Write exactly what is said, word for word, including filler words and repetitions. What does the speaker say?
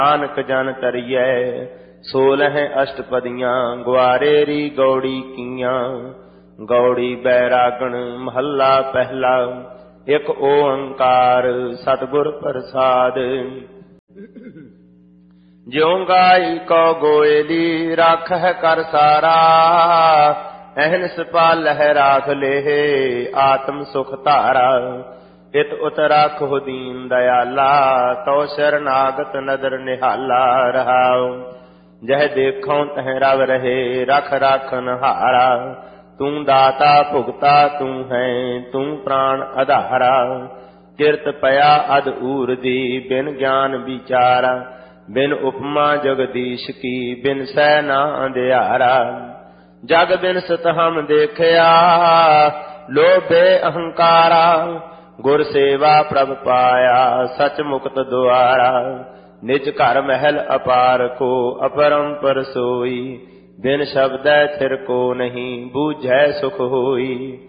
नानक जन तरियै सोलह अष्टपदियां ग्वारेरी गौड़ी कियां। गौड़ी बैरागण महला पहला एक ओंकार सतगुर प्रसाद। ज्यों गाई कौ गोयली राखह कर सारा अहनस पालह राख लेह आत्म सुख धारा। इत उत राखो दीन दयाला तो शरनागत नदर निहाला। रहाओ जह देखो तह रव रहे रख राखन हारा। तू दाता भुगता तू है तू प्राण आधारा। किरत पया अद ऊर दी बिन ज्ञान विचारा। बिन उपमा जगदीश की बिन सैना अंधियारा। जग बिन सत हम देखया लोभे अहंकारा। गुर सेवा प्रभ पाया सच मुक्त द्वारा। निज घर महल अपार को अपरंपर सोई। बिन शब्द थिर को नहीं बूझै सुख होई।